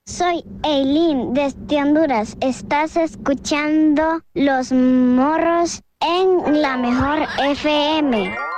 Soy Eileen desde Honduras. Estás escuchando Los Morros en la Mejor FM.